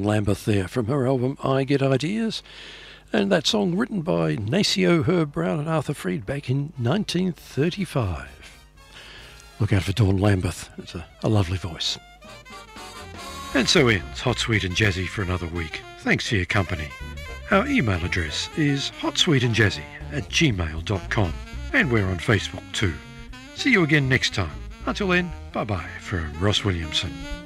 Dawn Lambeth there from her album I Get Ideas, and that song written by Nacio, Herb Brown and Arthur Freed back in 1935. Look out for Dawn Lambeth, it's a lovely voice. And so ends Hot, Sweet and Jazzy for another week. Thanks for your company. Our email address is hotsweetandjazzy@gmail.com, and we're on Facebook too. See you again next time. Until then, bye-bye from Ross Williamson.